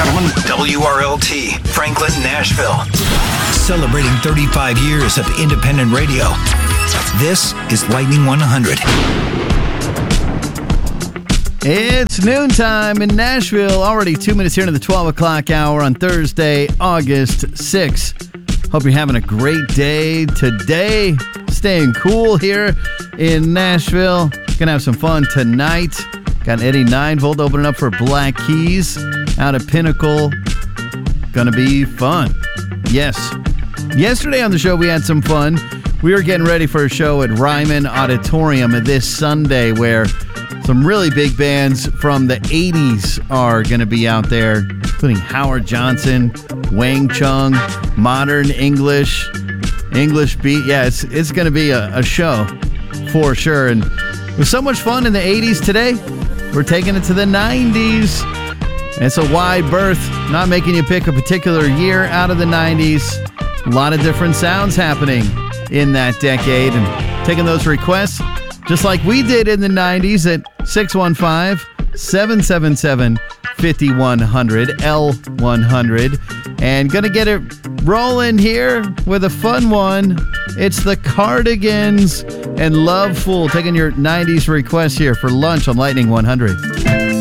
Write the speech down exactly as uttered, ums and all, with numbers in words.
gentlemen, W R L T, Franklin, Nashville. Celebrating thirty-five years of independent radio. This is Lightning one hundred. It's noontime in Nashville. Already two minutes here into the twelve o'clock hour on Thursday, August sixth. Hope you're having a great day today. Staying cool here in Nashville. Gonna have some fun tonight. Got Eddie Ninevolt opening up for Black Keys out of Pinnacle. Gonna be fun. Yes. Yesterday on the show, we had some fun. We were getting ready for a show at Ryman Auditorium this Sunday where some really big bands from the eighties are going to be out there, including Howard Johnson, Wang Chung, Modern English, English Beat. Yeah, it's, it's going to be a, a show for sure. And it was so much fun in the eighties today. We're taking it to the nineties. It's a wide berth, not making you pick a particular year out of the nineties. A lot of different sounds happening in that decade. And taking those requests, just like we did in the nineties at six one five, seven seven seven, five one zero zero, L one hundred. And gonna get it rolling here with a fun one. It's the Cardigans and Love Fool taking your nineties requests here for lunch on Lightning one hundred.